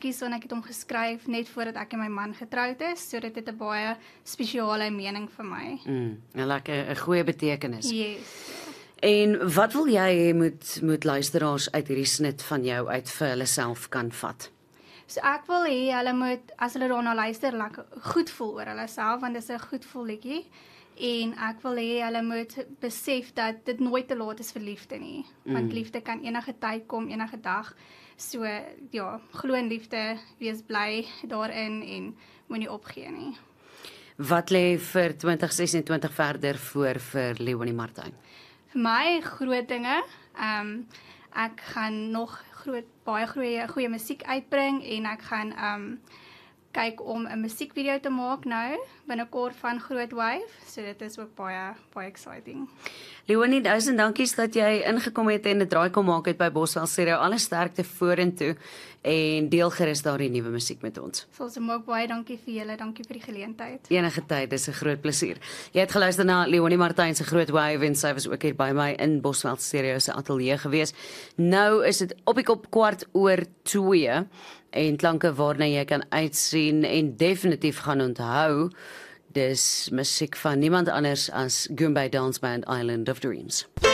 gekies want ek het hom geskryf net voordat ek en my man getroud is, so dit het 'n baie spesiale mening vir my. Lekker 'n goeie betekenis. Yes. En wat wil jy hê moet luisteraars uit hierdie snit van jou uit vir hulle self kan vat? So ek wil hê hulle moet, as hulle daarna luister, lekker goed voel oor hulle self, want dit is 'n goed voel liedjie. En ek wil hê hulle moet besef dat dit nooit te laat is vir liefde nie. Want liefde kan enige tyd kom, enige dag. So ja, glo in liefde, wees bly daarin en moenie opgee nie. Wat lê vir 2026 verder voor vir Leonie Martin? Vir my groot dinge. Ek gaan nog baie goeie musiek uitbring en ek gaan kyk om 'n musiekvideo te maak nou binnekort van Groot Wave. So dit is ook baie exciting. Leonie, 1000 dankies dat jy ingekom het en 'n draai kom maak het by Boswel Stereo. Alle sterkte vorentoe en deel gerus daardie nuwe musiek met ons. Soos ook baie dankie vir julle, dankie vir die geleentheid. Enige tyd, dis 'n groot plesier. Jy het geluister na Leonie Martin se Groot Wave en sy was ook hier by my in Boswel Stereo se ateljee gewees. Nou is dit op die kop 2:15 en klanke waarna jy kan uitsien en definitief gaan onthou. Dis musiek van niemand anders as Goombay Dance Band Island of Dreams.